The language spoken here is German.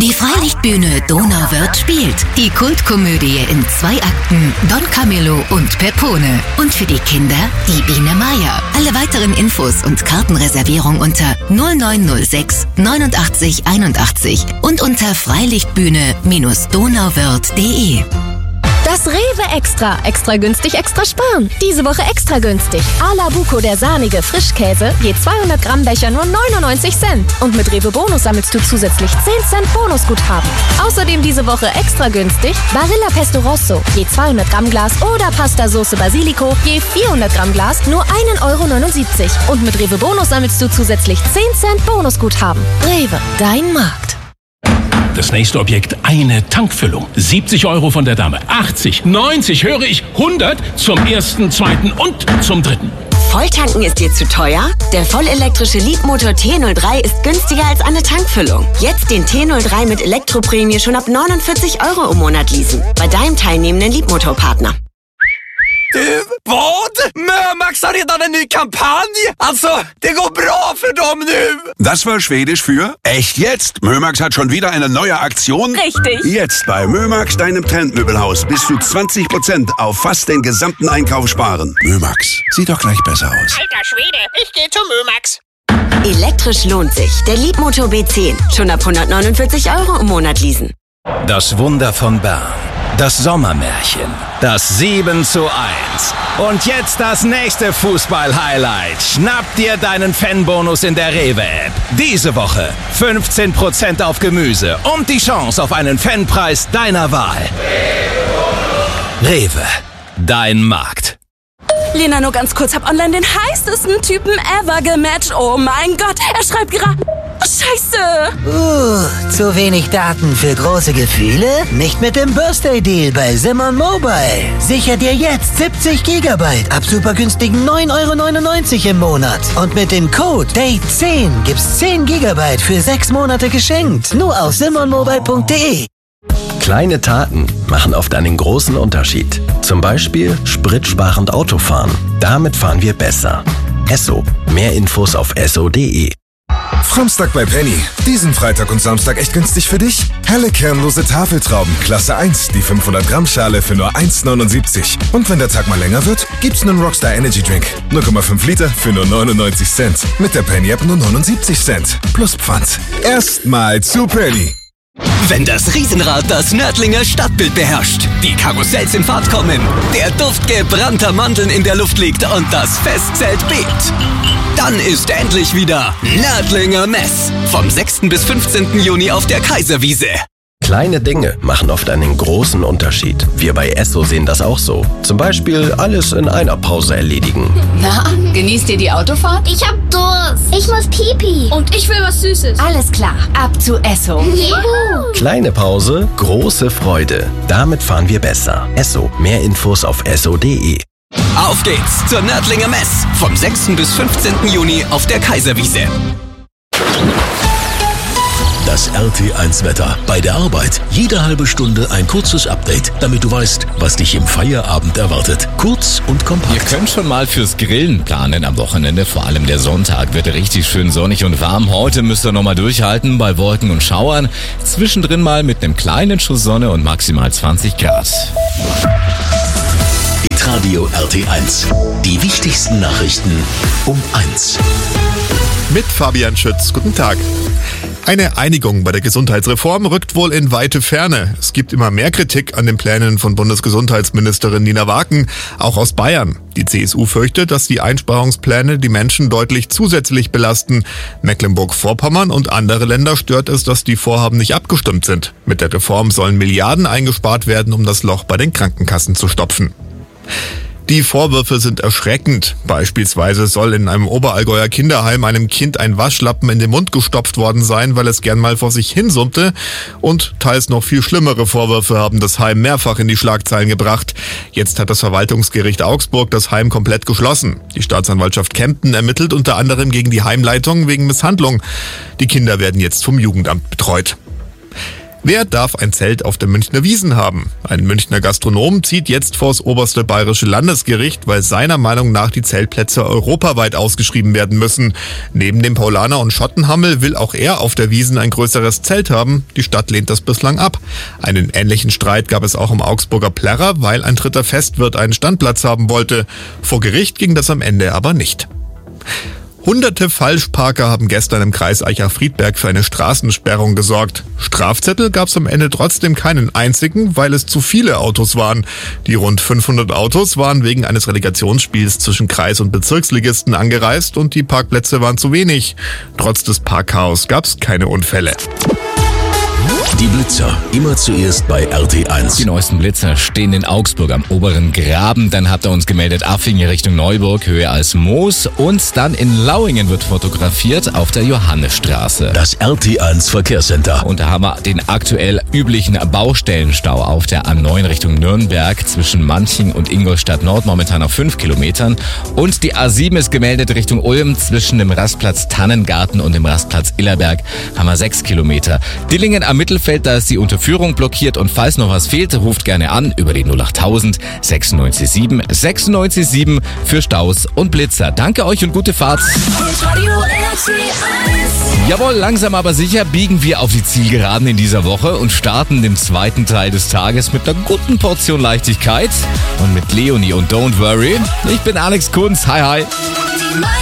Die Freilichtbühne Donauwörth spielt die Kultkomödie in 2 Akten Don Camillo und Pepone. Und für die Kinder die Biene Meier. Alle weiteren Infos und Kartenreservierung unter 0906 89 81 und unter freilichtbühne-donauwörth.de. Das Rewe Extra. Extra günstig, extra sparen. Diese Woche extra günstig. A la Buco, der sahnige Frischkäse, je 200 Gramm Becher nur 99 Cent. Und mit Rewe Bonus sammelst du zusätzlich 10 Cent Bonusguthaben. Außerdem diese Woche extra günstig Barilla Pesto Rosso, je 200 Gramm Glas oder Pasta Sauce Basilico, je 400 Gramm Glas nur 1,79 €. Und mit Rewe Bonus sammelst du zusätzlich 10 Cent Bonusguthaben. Rewe, dein Markt. Das nächste Objekt, eine Tankfüllung. 70 € von der Dame. 80, 90, höre ich, 100 zum 1., 2. und zum 3. Volltanken ist dir zu teuer? Der vollelektrische Leapmotor T03 ist günstiger als eine Tankfüllung. Jetzt den T03 mit Elektroprämie schon ab 49 € im Monat leasen. Bei deinem teilnehmenden Leapmotor-Partner. Du, vad? Mömax har redan en ny kampanj! Alltså, det går bra för dem nu! Das war Schwedisch für echt jetzt. Mömax hat schon wieder eine neue Aktion. Richtig. Jetzt bei Mömax, deinem Trendmöbelhaus, bis zu 20% auf fast den gesamten Einkauf sparen. Mömax, sieht doch gleich besser aus. Alter Schwede, ich gehe zu Mömax. Elektrisch lohnt sich. Der Leapmotor B10. Schon ab 149 € im Monat leasen. Das Wunder von Bern. Das Sommermärchen. Das 7:1. Und jetzt das nächste Fußball-Highlight. Schnapp dir deinen Fanbonus in der Rewe-App. Diese Woche 15% auf Gemüse und die Chance auf einen Fanpreis deiner Wahl. Rewe, dein Markt. Lena, nur ganz kurz, hab online den heißesten Typen ever gematcht. Oh mein Gott, er schreibt gerade... Scheiße! Zu wenig Daten für große Gefühle? Nicht mit dem Birthday-Deal bei Simon Mobile. Sicher dir jetzt 70 GB ab super günstigen 9,99 € im Monat. Und mit dem Code DATE10 gibt's 10 GB für 6 Monate geschenkt. Nur auf simonmobile.de. Kleine Taten machen oft einen großen Unterschied. Zum Beispiel spritsparend Autofahren. Damit fahren wir besser. Esso. Mehr Infos auf esso.de. Framstag bei Penny. Diesen Freitag und Samstag echt günstig für dich? Helle kernlose Tafeltrauben, Klasse 1, die 500 Gramm Schale für nur 1,79 €. Und wenn der Tag mal länger wird, gibt's einen Rockstar Energy Drink. 0,5 Liter für nur 99 Cent. Mit der Penny App nur 79 Cent. Plus Pfand. Erstmal zu Penny. Wenn das Riesenrad das Nördlinger Stadtbild beherrscht, die Karussells in Fahrt kommen, der Duft gebrannter Mandeln in der Luft liegt und das Festzelt bebt, dann ist endlich wieder Nördlinger Mess. Vom 6. bis 15. Juni auf der Kaiserwiese. Kleine Dinge machen oft einen großen Unterschied. Wir bei Esso sehen das auch so. Zum Beispiel alles in einer Pause erledigen. Na, genießt ihr die Autofahrt? Ich hab Durst. Ich muss Pipi. Und ich will was Süßes. Alles klar, ab zu Esso. Juhu. Kleine Pause, große Freude. Damit fahren wir besser. Esso. Mehr Infos auf esso.de. Auf geht's zur Nördlinger Mess. Vom 6. bis 15. Juni auf der Kaiserwiese. Das RT1-Wetter bei der Arbeit. Jede halbe Stunde ein kurzes Update, damit du weißt, was dich im Feierabend erwartet. Kurz und kompakt. Ihr könnt schon mal fürs Grillen planen am Wochenende. Vor allem der Sonntag wird richtig schön sonnig und warm. Heute müsst ihr nochmal durchhalten bei Wolken und Schauern. Zwischendrin mal mit einem kleinen Schuss Sonne und maximal 20 Grad. Radio RT1. Die wichtigsten Nachrichten um 1. Mit Fabian Schütz. Guten Tag. Eine Einigung bei der Gesundheitsreform rückt wohl in weite Ferne. Es gibt immer mehr Kritik an den Plänen von Bundesgesundheitsministerin Nina Waken, auch aus Bayern. Die CSU fürchtet, dass die Einsparungspläne die Menschen deutlich zusätzlich belasten. Mecklenburg-Vorpommern und andere Länder stört es, dass die Vorhaben nicht abgestimmt sind. Mit der Reform sollen Milliarden eingespart werden, um das Loch bei den Krankenkassen zu stopfen. Die Vorwürfe sind erschreckend. Beispielsweise soll in einem Oberallgäuer Kinderheim einem Kind ein Waschlappen in den Mund gestopft worden sein, weil es gern mal vor sich hinsummte. Und teils noch viel schlimmere Vorwürfe haben das Heim mehrfach in die Schlagzeilen gebracht. Jetzt hat das Verwaltungsgericht Augsburg das Heim komplett geschlossen. Die Staatsanwaltschaft Kempten ermittelt unter anderem gegen die Heimleitung wegen Misshandlung. Die Kinder werden jetzt vom Jugendamt betreut. Wer darf ein Zelt auf der Münchner Wiesn haben? Ein Münchner Gastronom zieht jetzt vors oberste bayerische Landesgericht, weil seiner Meinung nach die Zeltplätze europaweit ausgeschrieben werden müssen. Neben dem Paulaner und Schottenhammel will auch er auf der Wiesn ein größeres Zelt haben. Die Stadt lehnt das bislang ab. Einen ähnlichen Streit gab es auch im Augsburger Plärrer, weil ein dritter Festwirt einen Standplatz haben wollte. Vor Gericht ging das am Ende aber nicht. Hunderte Falschparker haben gestern im Kreis Aicha-Friedberg für eine Straßensperrung gesorgt. Strafzettel gab es am Ende trotzdem keinen einzigen, weil es zu viele Autos waren. Die rund 500 Autos waren wegen eines Relegationsspiels zwischen Kreis- und Bezirksligisten angereist und die Parkplätze waren zu wenig. Trotz des Parkchaos gab es keine Unfälle. Die Blitzer, immer zuerst bei RT1. Die neuesten Blitzer stehen in Augsburg am oberen Graben. Dann habt ihr uns gemeldet, Affingen Richtung Neuburg, höher als Moos. Und dann in Lauingen wird fotografiert auf der Johannesstraße. Das RT1 Verkehrscenter. Und da haben wir den aktuell üblichen Baustellenstau auf der A9 Richtung Nürnberg zwischen Manching und Ingolstadt Nord, momentan auf 5 Kilometern. Und die A7 ist gemeldet Richtung Ulm zwischen dem Rastplatz Tannengarten und dem Rastplatz Illerberg haben wir 6 Kilometer. Dillingen am Mittelfeld, da ist die Unterführung blockiert und falls noch was fehlt, ruft gerne an über die 08000 967 967 für Staus und Blitzer. Danke euch und gute Fahrt. Jawohl, langsam aber sicher biegen wir auf die Zielgeraden in dieser Woche und starten den zweiten Teil des Tages mit einer guten Portion Leichtigkeit und mit Leonie und Don't Worry. Ich bin Alex Kunz. Hi, hi.